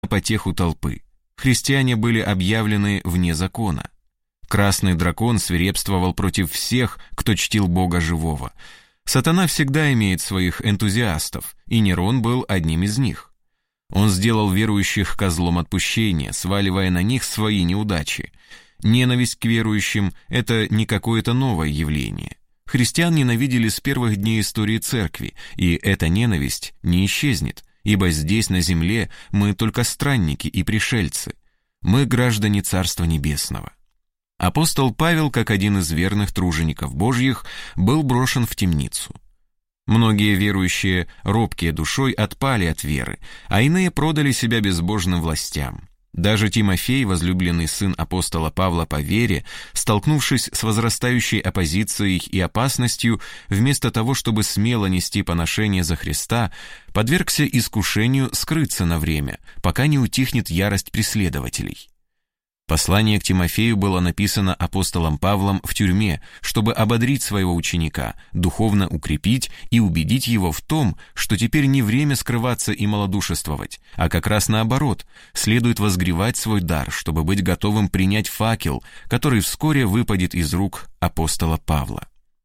потеху толпы. Христиане были объявлены вне закона. Красный дракон свирепствовал против всех, кто чтил Бога живого. Сатана всегда имеет своих энтузиастов, и Нерон был одним из них. Он сделал верующих козлом отпущения, сваливая на них свои неудачи. Ненависть к верующим – это не какое-то новое явление. Христиан ненавидели с первых дней истории церкви, и эта ненависть не исчезнет, ибо здесь, на земле, мы только странники и пришельцы. Мы граждане Царства Небесного. Апостол Павел, как один из верных тружеников Божьих, был брошен в темницу. Многие верующие, робкие душой, отпали от веры, а иные продали себя безбожным властям. Даже Тимофей, возлюбленный сын апостола Павла по вере, столкнувшись с возрастающей оппозицией и опасностью, вместо того, чтобы смело нести поношение за Христа, подвергся искушению скрыться на время, пока не утихнет ярость преследователей. Послание к Тимофею было написано апостолом Павлом в тюрьме, чтобы ободрить своего ученика, духовно укрепить и убедить его в том, что теперь не время скрываться и малодушествовать, а как раз наоборот, следует возгревать свой дар, чтобы быть готовым принять факел, который вскоре выпадет из рук апостола Павла.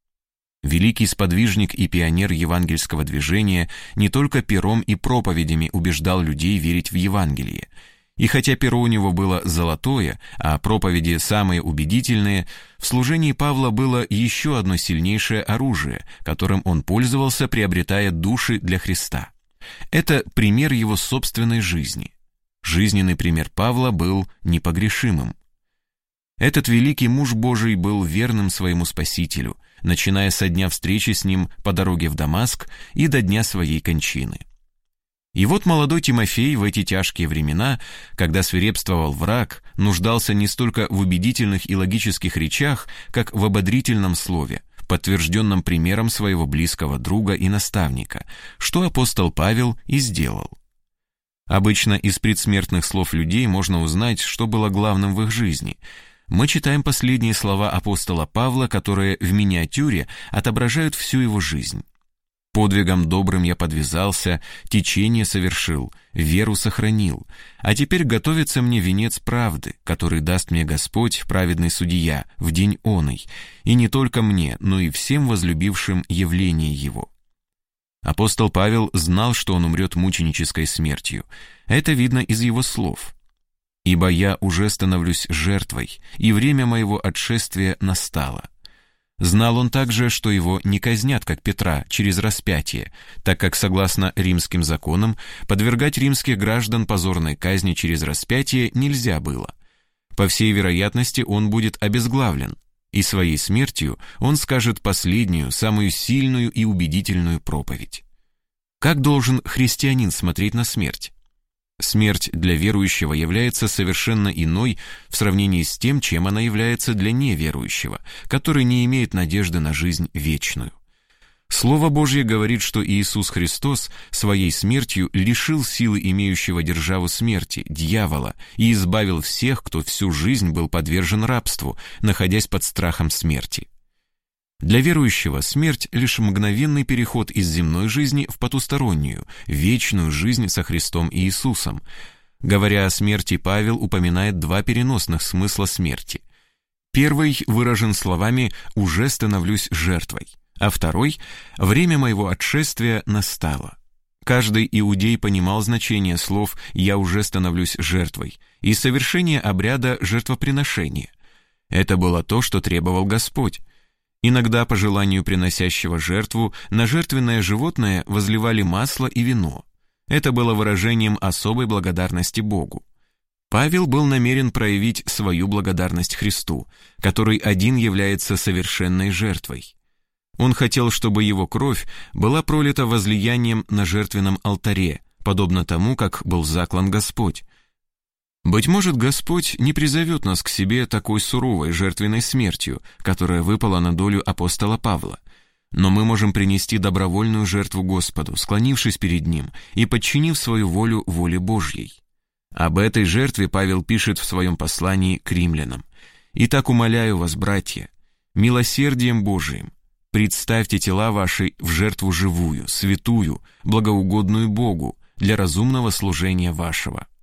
Великий сподвижник и пионер евангельского движения не только пером и проповедями убеждал людей верить в Евангелие. И хотя перо у него было золотое, а проповеди самые убедительные, в служении Павла было еще одно сильнейшее оружие, которым он пользовался, приобретая души для Христа. Это пример его собственной жизни. Жизненный пример Павла был непогрешимым. Этот великий муж Божий был верным своему Спасителю, начиная со дня встречи с ним по дороге в Дамаск и до дня своей кончины. И вот молодой Тимофей в эти тяжкие времена, когда свирепствовал враг, нуждался не столько в убедительных и логических речах, как в ободрительном слове, подтвержденном примером своего близкого друга и наставника, что апостол Павел и сделал. Обычно из предсмертных слов людей можно узнать, что было главным в их жизни. Мы читаем последние слова апостола Павла, которые в миниатюре отображают всю его жизнь. «Подвигом добрым я подвязался, течение совершил, веру сохранил, а теперь готовится мне венец правды, который даст мне Господь, праведный судья, в день оный, и не только мне, но и всем возлюбившим явление его». Апостол Павел знал, что он умрет мученической смертью. Это видно из его слов. «Ибо я уже становлюсь жертвой, и время моего отшествия настало». Знал он также, что его не казнят, как Петра, через распятие, так как, согласно римским законам, подвергать римских граждан позорной казни через распятие нельзя было. По всей вероятности, он будет обезглавлен, и своей смертью он скажет последнюю, самую сильную и убедительную проповедь. Как должен христианин смотреть на смерть? Смерть для верующего является совершенно иной в сравнении с тем, чем она является для неверующего, который не имеет надежды на жизнь вечную. Слово Божье говорит, что Иисус Христос своей смертью лишил силы имеющего державу смерти, дьявола, и избавил всех, кто всю жизнь был подвержен рабству, находясь под страхом смерти. Для верующего смерть — лишь мгновенный переход из земной жизни в потустороннюю, вечную жизнь со Христом и Иисусом. Говоря о смерти, Павел упоминает два переносных смысла смерти. Первый выражен словами «уже становлюсь жертвой», а второй «время моего отшествия настало». Каждый иудей понимал значение слов «я уже становлюсь жертвой» и совершение обряда жертвоприношения. Это было то, что требовал Господь. Иногда по желанию приносящего жертву на жертвенное животное возливали масло и вино. Это было выражением особой благодарности Богу. Павел был намерен проявить свою благодарность Христу, который один является совершенной жертвой. Он хотел, чтобы его кровь была пролита возлиянием на жертвенном алтаре, подобно тому, как был заклан Господь. Быть может, Господь не призовет нас к себе такой суровой жертвенной смертью, которая выпала на долю апостола Павла. Но мы можем принести добровольную жертву Господу, склонившись перед Ним и подчинив свою волю воле Божьей. Об этой жертве Павел пишет в своем послании к римлянам. «Итак, умоляю вас, братья, милосердием Божиим, представьте тела ваши в жертву живую, святую, благоугодную Богу, для разумного служения вашего».